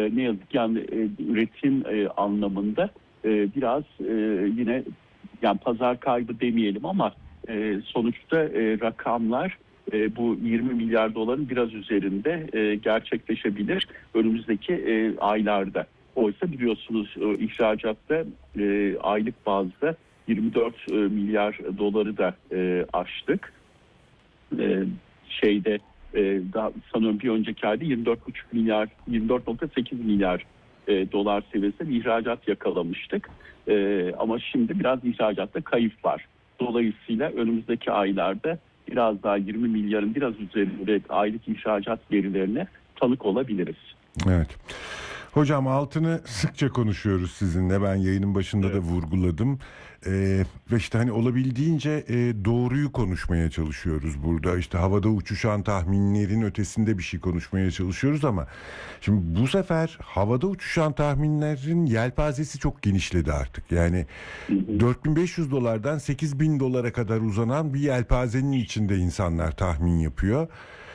ne yazık ki yani üretim anlamında biraz yine yani pazar kaybı demeyelim ama sonuçta rakamlar bu 20 milyar doların biraz üzerinde gerçekleşebilir önümüzdeki aylarda. Oysa biliyorsunuz ihracatta aylık bazda 24 milyar doları da aştık. Daha sanıyorum bir önceki ayda 24.8 milyar dolar seviyesinde ihracat yakalamıştık. Ama şimdi biraz ihracatta kayıp var. Dolayısıyla önümüzdeki aylarda biraz daha 20 milyarın biraz üzerinde aylık ihracat verilerine tanık olabiliriz. Evet. Hocam altını sıkça konuşuyoruz sizinle. Ben yayının başında da vurguladım. Ve işte hani olabildiğince doğruyu konuşmaya çalışıyoruz burada. İşte havada uçuşan tahminlerin ötesinde bir şey konuşmaya çalışıyoruz ama şimdi bu sefer havada uçuşan tahminlerin yelpazesi çok genişledi artık. Yani 4.500 dolardan 8.000 dolara kadar uzanan bir yelpazenin içinde insanlar tahmin yapıyor.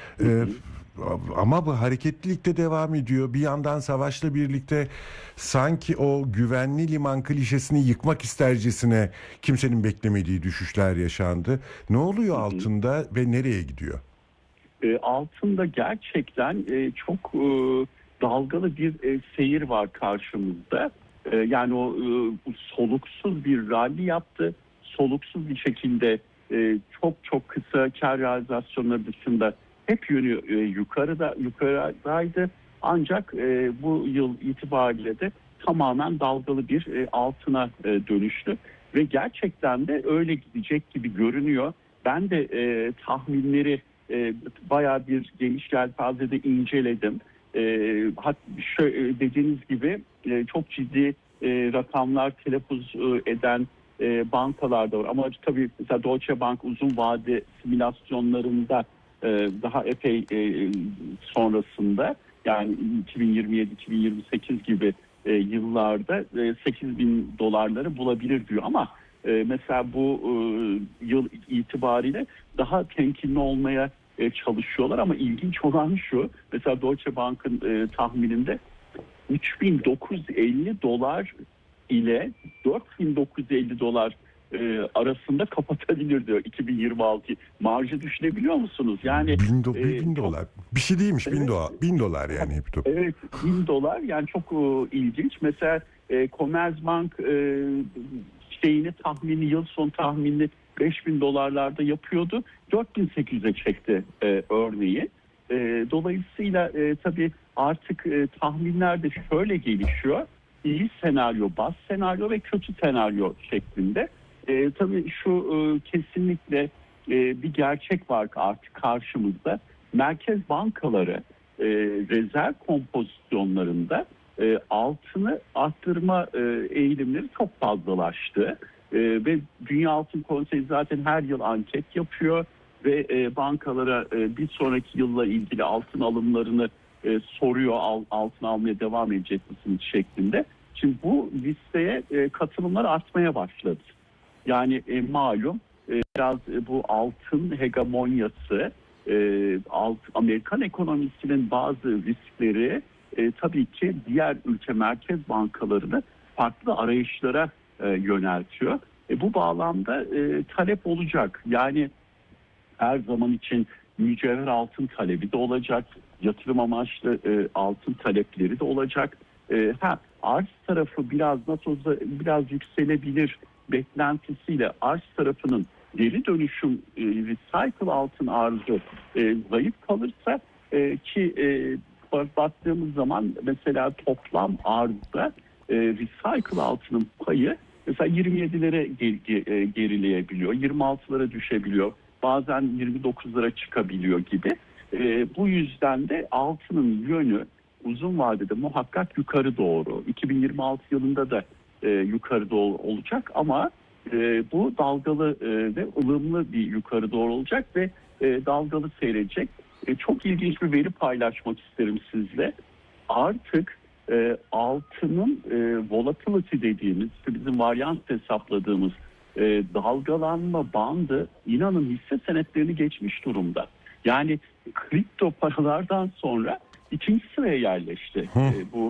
Ama bu hareketlilik de devam ediyor. Bir yandan savaşla birlikte sanki o güvenli liman klişesini yıkmak istercesine kimsenin beklemediği düşüşler yaşandı. Ne oluyor altında ve nereye gidiyor? Altında gerçekten çok dalgalı bir seyir var karşımızda. Yani o soluksuz bir rally yaptı. Soluksuz bir şekilde çok çok kısa kar realizasyonları dışında hep yönü yukarıdaydı. Ancak bu yıl itibariyle de tamamen dalgalı bir altına dönüştü. Ve gerçekten de öyle gidecek gibi görünüyor. Ben de tahminleri bayağı bir geniş yelpazede inceledim. Dediğiniz gibi çok ciddi rakamlar telaffuz eden bankalar da var. Ama tabii mesela Deutsche Bank uzun vade simülasyonlarında daha epey sonrasında yani 2027-2028 gibi yıllarda 8.000 dolarları bulabilir diyor. Ama mesela bu yıl itibariyle daha temkinli olmaya çalışıyorlar. Ama ilginç olan şu, mesela Deutsche Bank'ın tahmininde 3.950 dolar ile 4.950 dolar arasında kapatabilir diyor 2026. Marjı düşünebiliyor musunuz? Yani 1.000 dolar. Bir şey değilmiş, evet, 1.000 dolar yani hep top. Evet, 1.000 dolar yani çok ilginç. Mesela Commerzbank tahmini yıl son tahminini 5.000 dolarlarda yapıyordu. 4.800'e çekti örneği. Dolayısıyla tabii artık tahminler de şöyle gelişiyor. İyi senaryo, baz senaryo ve kötü senaryo şeklinde. Tabii şu kesinlikle bir gerçek var artık karşımızda. Merkez bankaları rezerv kompozisyonlarında altını arttırma eğilimleri çok fazlalaştı. Ve Dünya Altın Konseyi zaten her yıl anket yapıyor ve bankalara bir sonraki yılla ilgili altın alımlarını soruyor, altın almaya devam edecek misiniz şeklinde. Şimdi bu listeye katılımlar artmaya başladı. Yani malum biraz bu altın hegemonyası, Amerikan ekonomisinin bazı riskleri tabii ki diğer ülke merkez bankalarını farklı arayışlara yöneltiyor. Bu bağlamda talep olacak. Yani her zaman için mücevher altın talebi de olacak, yatırım amaçlı altın talepleri de olacak. Arz tarafı biraz nasıl olsa biraz yükselebilir beklentisiyle arz tarafının geri dönüşüm recycle altın arzı zayıf kalırsa ki baktığımız zaman mesela toplam arzda recycle altının payı mesela 27'lere gerileyebiliyor, 26'lara düşebiliyor, bazen 29'lara çıkabiliyor gibi. Bu yüzden de altının yönü uzun vadede muhakkak yukarı doğru. 2026 yılında da yukarı doğru olacak ama bu dalgalı ve ılımlı bir yukarı doğru olacak ve dalgalı seyredecek. Çok ilginç bir veri paylaşmak isterim sizle. Artık altının volatility dediğimiz, bizim varyans hesapladığımız dalgalanma bandı inanın hisse senetlerini geçmiş durumda. Yani kripto paralardan sonra ikinci sıraya yerleşti. Bu